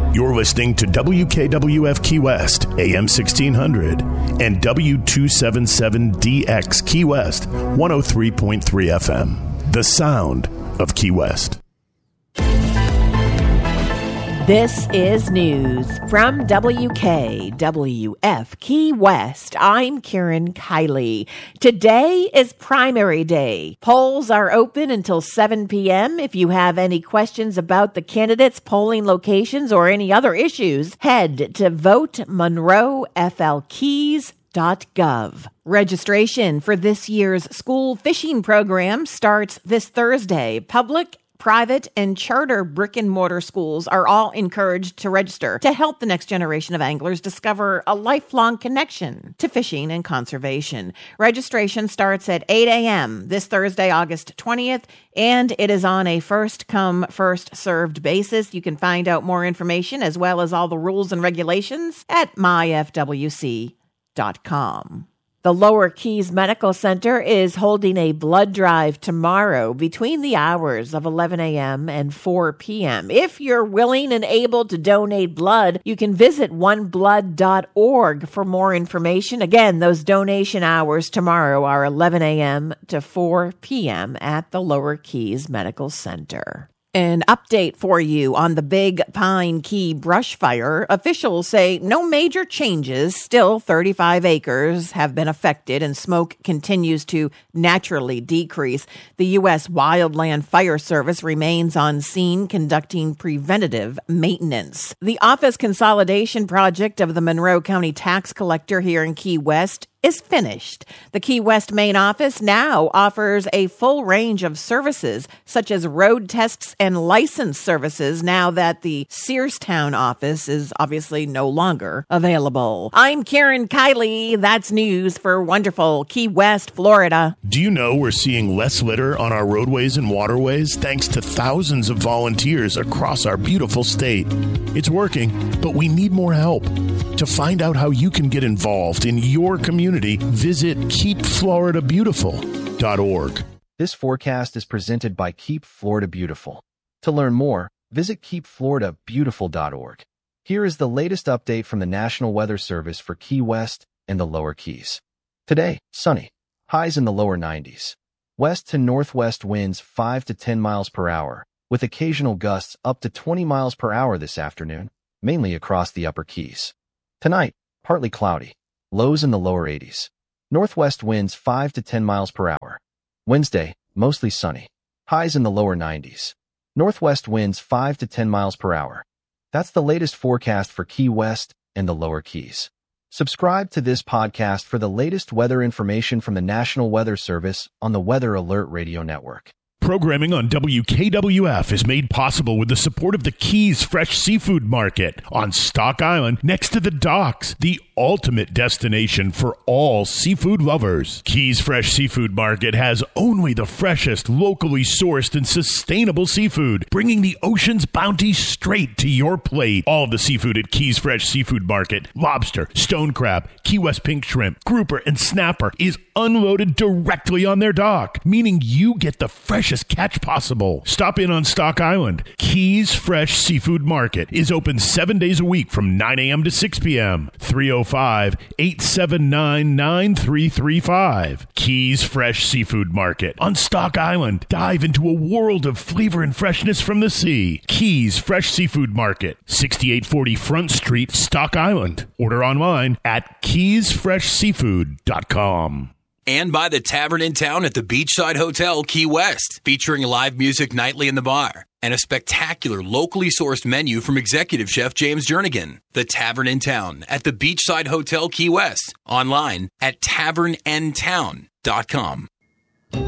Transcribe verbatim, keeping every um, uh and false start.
You're listening to W K W F Key West, A M sixteen hundred, and W two seventy-seven D X Key West, one oh three point three F M. The sound of Key West. This is news from W K W F Key West. I'm Karen Kiley. Today is primary day. Polls are open until seven p.m. If you have any questions about the candidates, polling locations, or any other issues, head to vote monroe f l keys dot gov. Registration for this year's school fishing program starts this Thursday. Public, private, and charter brick and mortar schools are all encouraged to register to help the next generation of anglers discover a lifelong connection to fishing and conservation. Registration starts at eight a.m. this Thursday, August twentieth, and it is on a first-come, first-served basis. You can find out more information as well as all the rules and regulations at my f w c dot com. The Lower Keys Medical Center is holding a blood drive tomorrow between the hours of eleven a.m. and four p.m. If you're willing and able to donate blood, you can visit one blood dot org for more information. Again, those donation hours tomorrow are eleven a.m. to four p.m. at the Lower Keys Medical Center. An update for you on the Big Pine Key brush fire. Officials say no major changes. Still, thirty-five acres have been affected and smoke continues to naturally decrease. The U S Wildland Fire Service remains on scene conducting preventative maintenance. The office consolidation project of the Monroe County Tax Collector here in Key West is finished. The Key West main office now offers a full range of services, such as road tests and license services, now that the Searstown office is obviously no longer available. I'm Karen Kiley. That's news for wonderful Key West, Florida. Do you know we're seeing less litter on our roadways and waterways thanks to thousands of volunteers across our beautiful state? It's working, but we need more help. To find out how you can get involved in your community, visit keep florida beautiful dot org. This forecast is presented by Keep Florida Beautiful. To learn more, visit keep florida beautiful dot org. Here is the latest update from the National Weather Service for Key West and the Lower Keys. Today, sunny. Highs in the lower nineties. West to northwest winds five to ten miles per hour, with occasional gusts up to twenty miles per hour this afternoon, mainly across the upper Keys. Tonight, partly cloudy. Lows in the lower eighties. Northwest winds five to ten miles per hour. Wednesday, mostly sunny. Highs in the lower nineties. Northwest winds five to ten miles per hour. That's the latest forecast for Key West and the Lower Keys. Subscribe to this podcast for the latest weather information from the National Weather Service on the Weather Alert Radio Network. Programming on W K W F is made possible with the support of the Keys Fresh Seafood Market on Stock Island next to the docks, the ultimate destination for all seafood lovers. Keys Fresh Seafood Market has only the freshest, locally sourced and sustainable seafood, bringing the ocean's bounty straight to your plate. All of the seafood at Keys Fresh Seafood Market, lobster, stone crab, Key West pink shrimp, grouper, and snapper is unloaded directly on their dock, meaning you get the freshest catch possible. Stop in on Stock Island. Keys Fresh Seafood Market is open seven days a week from nine a.m. to six p.m. three oh five, eight seven nine, nine three three five. Keys Fresh Seafood Market on Stock Island. Dive into a world of flavor and freshness from the sea. Keys Fresh Seafood Market, sixty-eight forty Front Street, Stock Island. Order online at keys fresh seafood dot com. And by the Tavern in Town at the Beachside Hotel, Key West, featuring live music nightly in the bar and a spectacular locally sourced menu from Executive Chef James Jernigan. The Tavern in Town at the Beachside Hotel, Key West, online at tavern n town dot com.